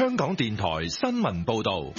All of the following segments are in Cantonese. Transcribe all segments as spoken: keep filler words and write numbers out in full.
香港電台新聞報道。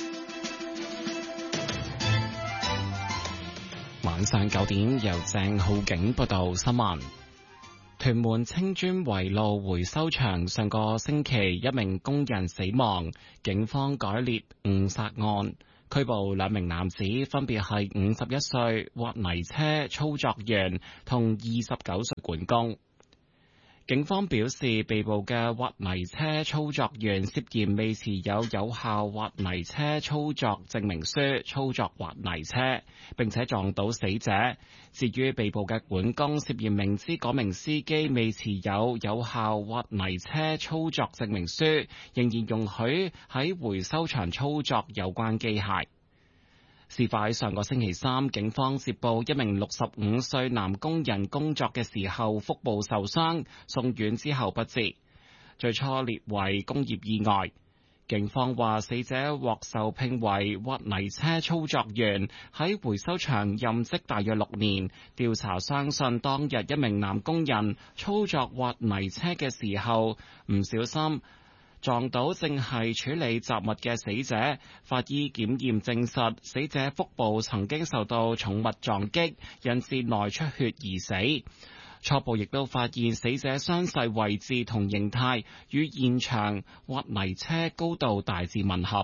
晚上九點，由鄭浩景報道新聞。屯門青磚圍路回收場上個星期一名工人死亡，警方改列誤殺案，拘捕兩名男子，分別係五十一歲挖泥車操作員同二十九歲管工。警方表示，被捕嘅挖泥車操作員涉嫌未持有有效挖泥車操作證明書操作挖泥車，並且撞到死者。至於被捕嘅管工，涉嫌明知嗰名司機未持有有效挖泥車操作證明書，仍然容許喺回收場操作有關機械。事發喺上個星期三，警方接報一名六十五歲男工人工作嘅時候腹部受傷，送院之後不治，最初列為工業意外。警方話，死者獲受聘為挖泥車操作員，喺回收場任職大約六年。調查相信，當日一名男工人操作挖泥車嘅時候唔小心撞到正係處理雜物嘅死者，法醫檢驗證實死者腹部曾經受到重物撞擊，引致內出血而死。初步亦都發現死者傷勢位置同形態與現場挖泥車高度大致吻合。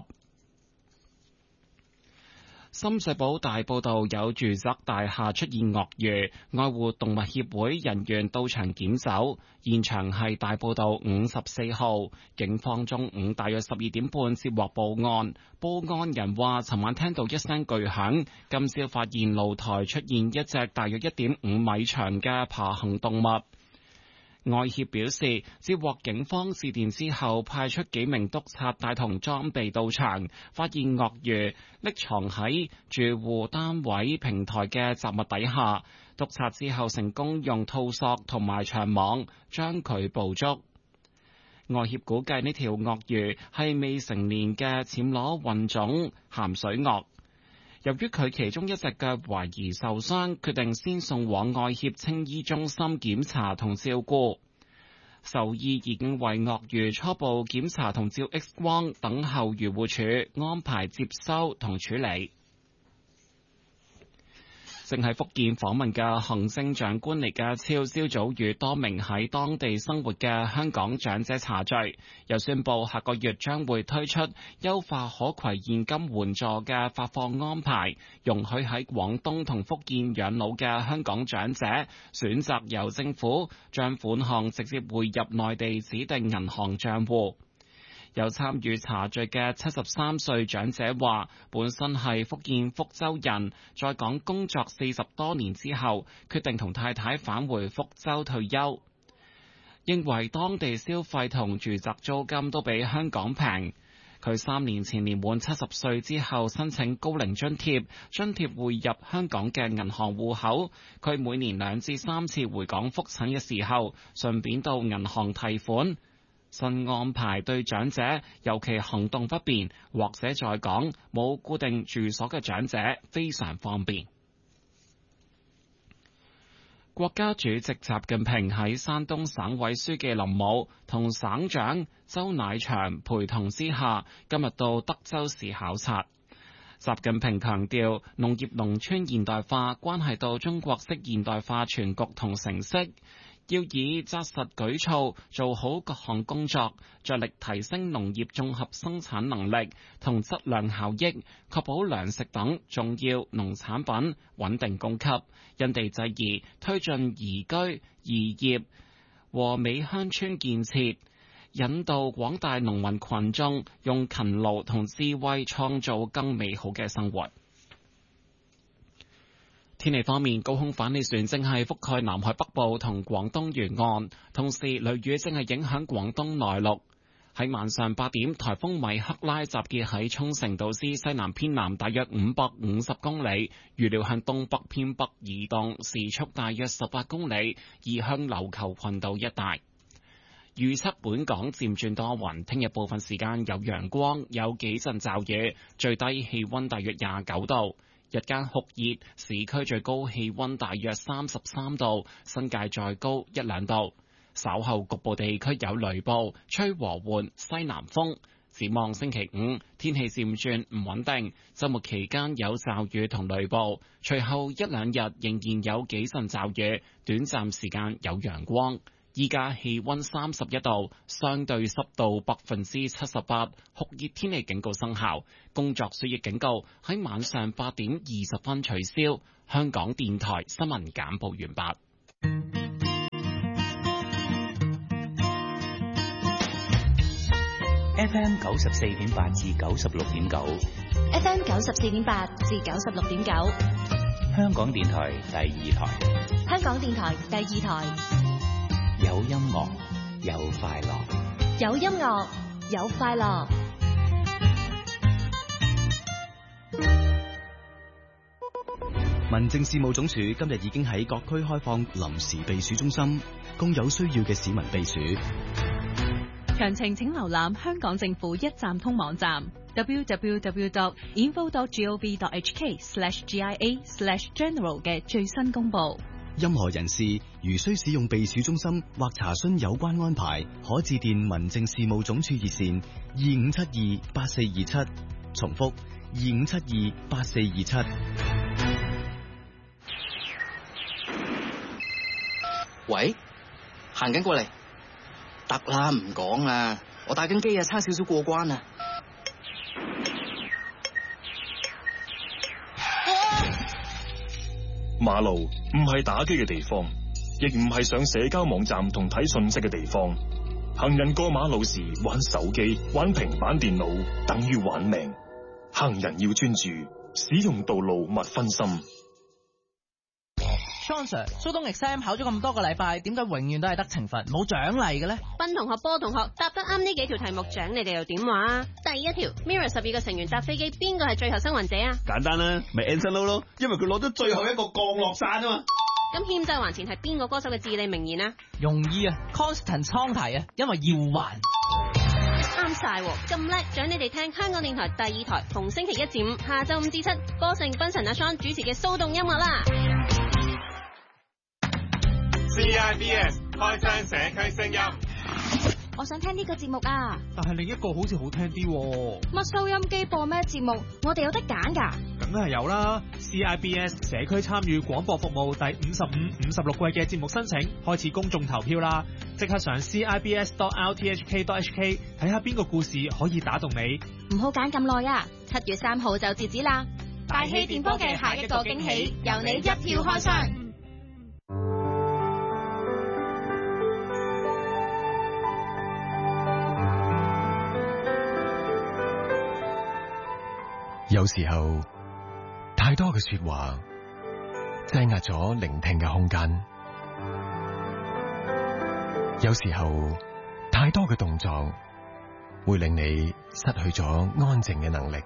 深水埗大埔道有住宅大廈出現鱷魚，愛護動物協會人員到場檢走，現場係大埔道五十四號。警方中午大約十二點半接獲報案，報案人話尋晚聽到一聲巨響，今朝發現露台出現一隻大約一點五米長嘅爬行動物。外協表示，接獲警方致電之後，派出幾名督察帶同裝備到場，發現鱷魚匿藏喺住戶單位平台嘅雜物底下。督察之後成功用套索同埋長網將佢捕捉。外協估計呢條鱷魚係未成年嘅暹羅混種鹹水鱷。由於佢其中一隻腳懷疑受傷，決定先送往愛協青衣中心檢查同照顧。獸醫已經為鱷魚初步檢查同照 X 光，等候漁護署安排接收同處理。正喺福建訪問嘅行政長官李家超，朝早與多名喺當地生活嘅香港長者茶聚，又宣布下個月將會推出優化可攜現金援助嘅發放安排，容許喺廣東同福建養老嘅香港長者選擇由政府將款項直接匯入內地指定銀行帳戶。有參與茶聚嘅七十三歲長者話，本身係福建福州人，在港工作四十多年之後，決定同太太返回福州退休，認為當地消費同住宅租金都比香港平。佢三年前年滿七十歲之後申請高齡津貼，津貼匯入香港嘅銀行戶口。佢每年兩至三次回港覆診嘅時候，順便到銀行提款。新安排對長者，尤其行動不便或者在港冇固定住所嘅長者非常方便。國家主席習近平喺山東省委書記林武同省長周乃祥陪同之下，今日到德州市考察。習近平強調，農業農村現代化關係到中國式現代化全局同成色。要以紮實舉措做好各項工作，着力提升農業綜合生產能力同質量效益，確保糧食等重要農產品穩定供給，因地制宜推進宜居宜業和美鄉村建設，引導廣大農民群眾用勤勞同智慧創造更美好嘅生活。天氣方面，高空反氣旋正係覆蓋南海北部同廣東沿岸，同時雷雨正係影響廣東內陸。喺晚上八點，颱風米克拉集結喺沖繩島之西南偏南大約五百五十公里，預料向東北偏北移動，時速大約十八公里，移向琉球群島一帶。預測本港漸轉多雲，聽日部分時間有陽光，有幾陣驟雨，最低氣溫大約廿九度。日間酷熱，市區最高氣溫大約三十三度，新界再高一兩度。稍後局部地區有雷暴，吹和緩西南風。 展望星期五，天氣漸轉唔穩定，週末期間有驟雨同雷暴，隨後一兩日仍然有幾陣驟雨，短暫時間有陽光。依家氣溫三十一度，相對濕度百分之七十八，酷熱天氣警告生效，工作暑熱警告喺晚上八點二十分取消。香港電台新聞簡報完畢。 F M 九十四點八至九十六點九 ，F M 九十四點八至九十六點九， 香港電台第二台， 香港電台第二台， 有音樂，有快樂， 有音樂，有快樂。 民政事務總署今日已經喺各區開放臨時避暑中心，供有需要嘅市民避暑。 詳情請瀏覽香港政府一站通網站 double-u double-u double-u dot info dot gov dot h k slash G I A slash general 嘅最新公佈。 任何人士如需使用避暑中心或查詢有關安排，可致電民政事務總署熱線二五七二八四二七，重複二五七二八四二七。 喂，行緊過嚟。得啦，唔講啦，我打緊機啊，差少少過關啊！ 馬路唔係打機嘅地方，亦唔係上社交網站同睇信息嘅地方。行人過馬路時玩手機、玩平板電腦，等於玩命。行人要專注，使用道路勿分心。 John Sir， 蘇東 exam 考咗咁多個禮拜，點解永遠都係得懲罰冇獎勵嘅咧？ 斌同學、波同學答得啱呢幾條題目，獎你哋又點話？第一條 Mirror 十二個成員搭飛機，邊個係最後生還者啊？ 簡單啦，咪 Anson Lo 咯，因為佢攞咗最後一個降落傘啊嘛。 咁欠債還錢係邊個歌手嘅至理名言啊？ 容易啊 ，Constant 倉提啊，因為要還。 啱晒，咁叻，獎你哋聽香港電台第二台，逢星期一至五下晝五至七，歌聖賓神阿 Sean 主持嘅騷動音樂啦。 C I B S 開箱社區聲音， 我想聽呢個節目啊！ 但係另一個好似好聽啲。 乜收音機播咩節目？我哋有得揀㗎。 梗係有啦 ！C I B S 社區參與廣播服務第五十五、五十六季嘅節目申請開始公眾投票啦！即刻上 C I B S dot R T H K dot H K 睇下邊個故事可以打動你。 唔好揀咁耐啊！七月三號就截止啦！大氣電波嘅下一個驚喜，由你一票開箱。 有時候太多嘅說話擠壓咗聆聽嘅空間，有時候太多嘅動作會令你失去咗安靜嘅能力。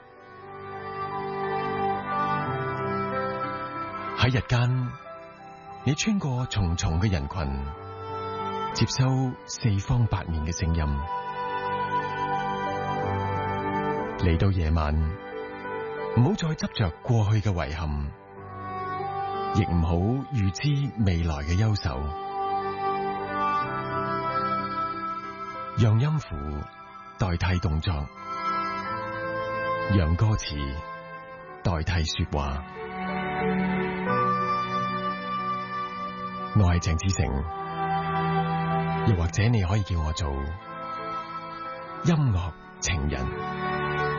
喺日間，你穿過重重嘅人群，接收四方八面嘅聲音。嚟到夜晚，唔好再執着過去嘅遺憾，亦唔好預知未來嘅憂愁。讓音符代替動作，讓歌詞代替說話。我係鄭子誠，又或者你可以叫我做音樂情人。